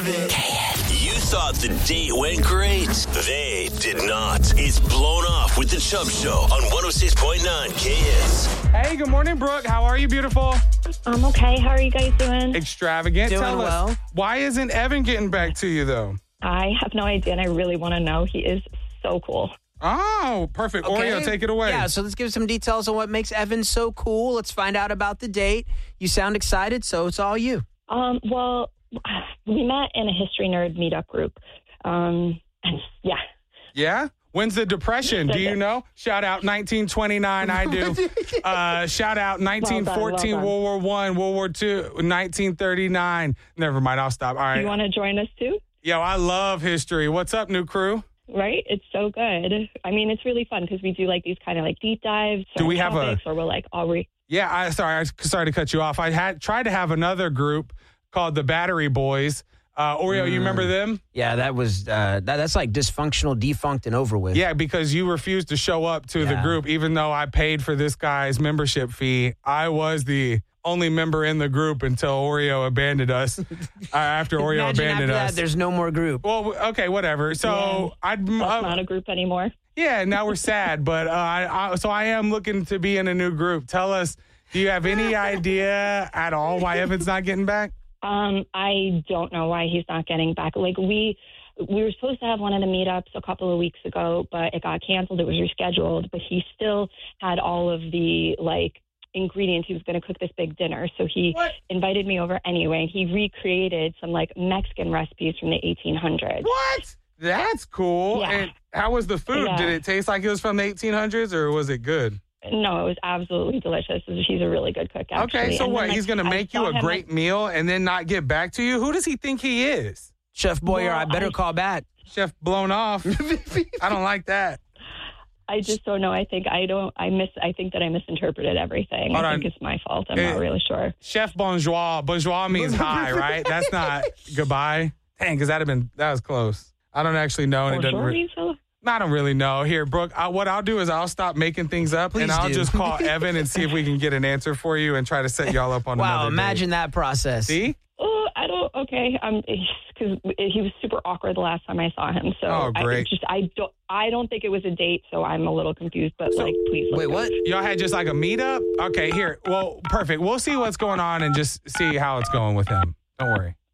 Evan. You thought the date went great. They did not. It's Blown Off with the Chubb Show on 106.9 KS. Hey, good morning, Brooke. How are you, beautiful? I'm okay. How are you guys doing? Extravagant. Doing Tell well. us, why isn't Evan getting back to you, though? I have no idea, and I really want to know. He is so cool. Oh, perfect. Okay. Oreo, take it away. Yeah, so let's give some details on what makes Evan so cool. Let's find out about the date. You sound excited, so it's all you. Well, we met in a History Nerd meetup group. And yeah. Yeah? When's the Depression? Do you know? Shout out 1929, I do. Shout out 1914, well done. World War I, World War II, 1939. Never mind, I'll stop. All right. You want to join us too? Yo, I love history. What's up, new crew? Right? It's so good. I mean, it's really fun because we do like these kind of like deep dives. Do we certain have a- topics where we're like, Yeah, I sorry to cut you off. I had tried to have another group called the Battery Boys. Oreo, you remember them? Yeah, that was that's like dysfunctional, defunct, and over with. Yeah, because you refused to show up to the Yeah. group, even though I paid for this guy's membership fee. I was the only member in the group until Oreo abandoned us. After Oreo Imagine abandoned after us. that, there's no more group. Well, okay, whatever. So that's not a group anymore. yeah, now we're sad, but I am looking to be in a new group. Tell us, do you have any idea at all why Evan's not getting back? I don't know why he's not getting back. Like we were supposed to have one of the meetups a couple of weeks ago, but it got canceled. It was rescheduled, but he still had all of the like ingredients. He was going to cook this big dinner. So he invited me over anyway. He recreated some like Mexican recipes from the 1800s. What? That's cool. Yeah. And how was the food? Yeah. Did it taste like it was from the 1800s or was it good? No, it was absolutely delicious. He's a really good cook, actually. Okay, so And what? then, like, He's going to I make you saw a him, great meal and then not get back to you? Who does he think he is? Chef Boyer, Well, I better I- call back. Chef blown off. I don't like that. I just don't know. I think that I misinterpreted everything. Hold I on. think it's my fault. I'm not really sure. Chef bonjour. Bonjour means hi, right? That's not goodbye. Dang, because that was close. I don't actually know. And it doesn't. Bonjour, means hello? I don't really know. Here, Brooke, what I'll do is I'll stop making things up and Please I'll do. just call Evan and see if we can get an answer for you and try to set y'all up on Wow, another imagine date. that process. See? Oh, I don't. Okay, because he was super awkward the last time I saw him. So Oh, great. I don't think it was a date. So I'm a little confused. But please. Wait, what? Y'all had just like a meetup? Okay, here. Well, perfect. We'll see what's going on and just see how it's going with him. Don't worry.